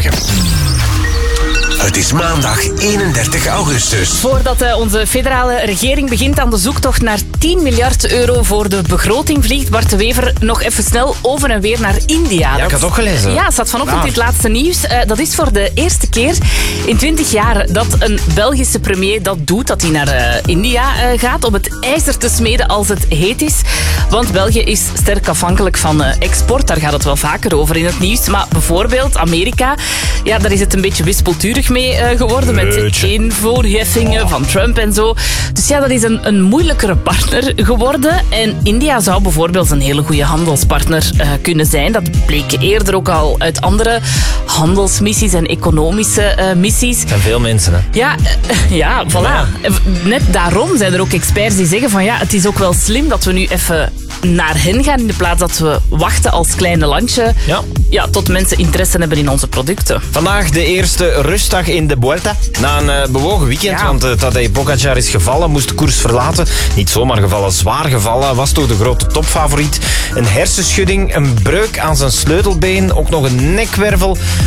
Goedemorgen. Het is maandag 31 augustus. Voordat onze federale regering begint aan de zoektocht naar 10 miljard euro voor de begroting, vliegt Bart de Wever nog even snel over en weer naar India. Ja, ik had het ook gelezen. Ja, staat vanochtend in het laatste nieuws. Dat is voor de eerste keer in 20 jaar dat een Belgische premier dat doet, dat hij naar India gaat om het ijzer te smeden als het heet is. Want België is sterk afhankelijk van export. Daar gaat het wel vaker over in het nieuws. Maar bijvoorbeeld Amerika, ja, daar is het een beetje wispelturig mee geworden met invoerheffingen van Trump en zo. Dus ja, dat is een moeilijkere partner geworden. En India zou bijvoorbeeld een hele goede handelspartner kunnen zijn. Dat bleek eerder ook al uit andere handelsmissies en economische missies. Het zijn veel mensen, hè? Ja, voilà. Ja. Net daarom zijn er ook experts die zeggen van ja, het is ook wel slim dat we nu even naar hen gaan in de plaats dat we wachten als kleine landje tot mensen interesse hebben in onze producten. Vandaag de eerste rustdag in de Vuelta. Na een bewogen weekend, want Tadej Pogačar is gevallen, moest de koers verlaten. Niet zomaar gevallen, zwaar gevallen. Was toch de grote topfavoriet. Een hersenschudding, een breuk aan zijn sleutelbeen, ook nog een nekwervel.